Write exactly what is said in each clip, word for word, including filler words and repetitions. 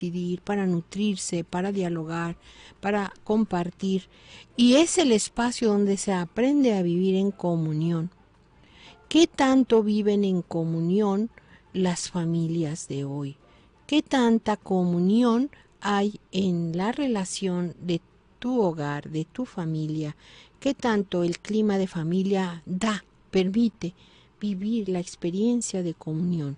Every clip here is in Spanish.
decidir, para nutrirse, para dialogar, para compartir. Y es el espacio donde se aprende a vivir en comunión. ¿Qué tanto viven en comunión las familias de hoy? ¿Qué tanta comunión hay en la relación de tu hogar, de tu familia? ¿Qué tanto el clima de familia da, permite vivir la experiencia de comunión?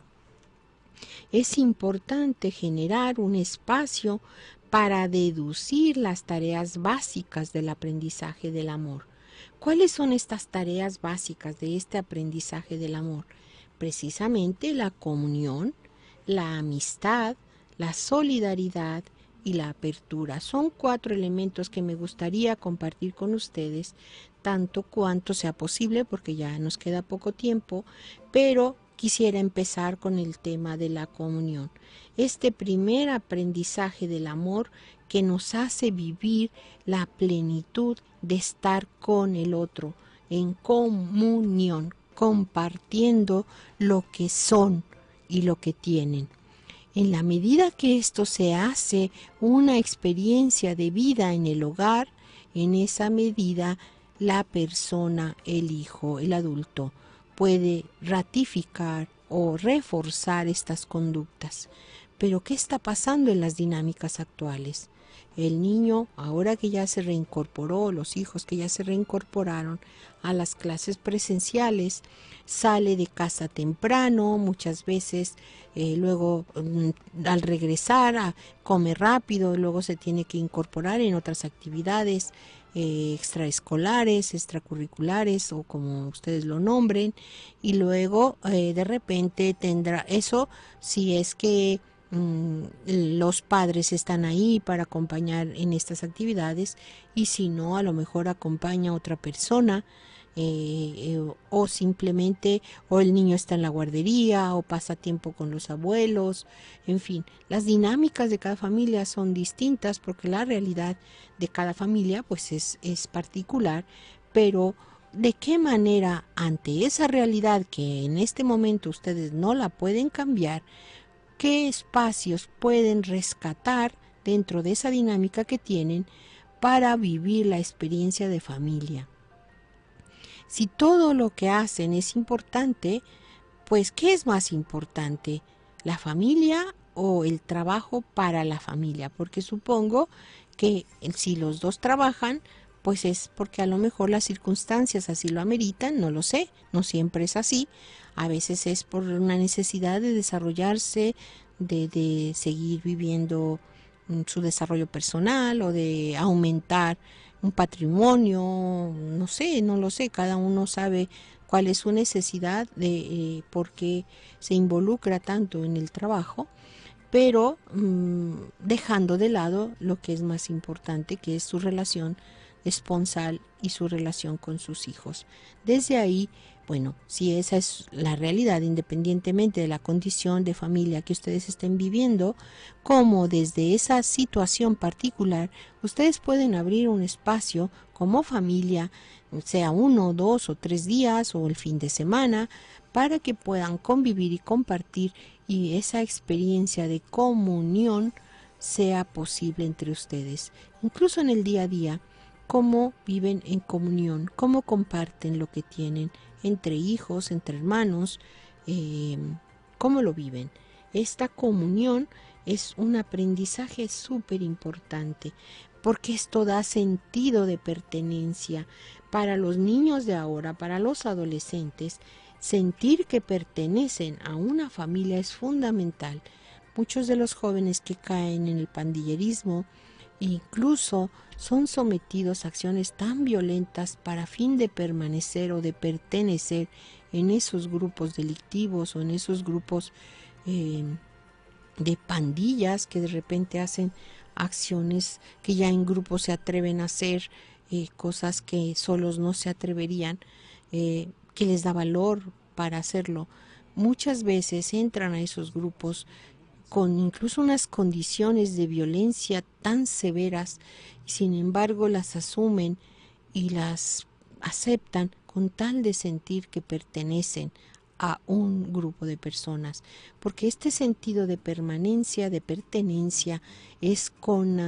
Es importante generar un espacio para deducir las tareas básicas del aprendizaje del amor. ¿Cuáles son estas tareas básicas de este aprendizaje del amor? Precisamente la comunión, la amistad, la solidaridad y la apertura. Son cuatro elementos que me gustaría compartir con ustedes, tanto cuanto sea posible, porque ya nos queda poco tiempo, pero quisiera empezar con el tema de la comunión. Este primer aprendizaje del amor que nos hace vivir la plenitud de estar con el otro, en comunión, compartiendo lo que son y lo que tienen. En la medida que esto se hace una experiencia de vida en el hogar, en esa medida la persona, el hijo, el adulto, puede ratificar o reforzar estas conductas. Pero ¿qué está pasando en las dinámicas actuales? El niño, ahora que ya se reincorporó, los hijos que ya se reincorporaron a las clases presenciales, sale de casa temprano, muchas veces eh, luego mm, al regresar a, come rápido, luego se tiene que incorporar en otras actividades eh, extraescolares, extracurriculares o como ustedes lo nombren, y luego eh, de repente tendrá eso si es que los padres están ahí para acompañar en estas actividades, y si no, a lo mejor acompaña a otra persona eh, eh, o simplemente o el niño está en la guardería o pasa tiempo con los abuelos. En fin, las dinámicas de cada familia son distintas porque la realidad de cada familia pues es, es particular, pero ¿de qué manera ante esa realidad que en este momento ustedes no la pueden cambiar, qué espacios pueden rescatar dentro de esa dinámica que tienen para vivir la experiencia de familia? Si todo lo que hacen es importante, pues ¿qué es más importante? ¿La familia o el trabajo para la familia? Porque supongo que si los dos trabajan, pues es porque a lo mejor las circunstancias así lo ameritan, no lo sé, no siempre es así. A veces es por una necesidad de desarrollarse, de, de seguir viviendo su desarrollo personal o de aumentar un patrimonio, no sé, no lo sé, cada uno sabe cuál es su necesidad de eh, por qué se involucra tanto en el trabajo, pero mmm, dejando de lado lo que es más importante, que es su relación esponsal y su relación con sus hijos. Desde ahí, bueno, si esa es la realidad, independientemente de la condición de familia que ustedes estén viviendo, como desde esa situación particular, ustedes pueden abrir un espacio como familia, sea uno, dos o tres días o el fin de semana, para que puedan convivir y compartir y esa experiencia de comunión sea posible entre ustedes. Incluso en el día a día, cómo viven en comunión, cómo comparten lo que tienen entre hijos, entre hermanos, eh, cómo lo viven. Esta comunión es un aprendizaje súper importante porque esto da sentido de pertenencia para los niños de ahora, para los adolescentes. Sentir que pertenecen a una familia es fundamental. Muchos de los jóvenes que caen en el pandillerismo incluso son sometidos a acciones tan violentas para fin de permanecer o de pertenecer en esos grupos delictivos o en esos grupos eh, de pandillas que de repente hacen acciones que ya en grupo se atreven a hacer, eh, cosas que solos no se atreverían, eh, que les da valor para hacerlo. Muchas veces entran a esos grupos con incluso unas condiciones de violencia tan severas, y sin embargo las asumen y las aceptan con tal de sentir que pertenecen a un grupo de personas, porque este sentido de permanencia, de pertenencia, es con